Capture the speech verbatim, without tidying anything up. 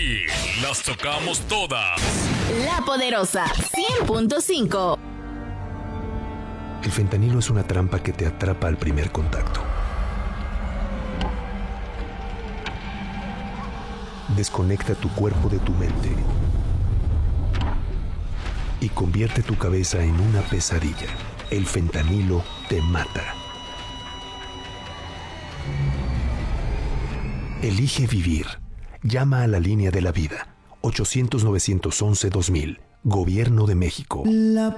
Aquí las tocamos todas. La Poderosa cien punto cinco. El fentanilo es una trampa que te atrapa al primer contacto. Desconecta tu cuerpo de tu mente y convierte tu cabeza en una pesadilla. El fentanilo te mata. Elige vivir. Llama a la línea de la vida. ochocientos, novecientos once, dos mil. Gobierno de México. La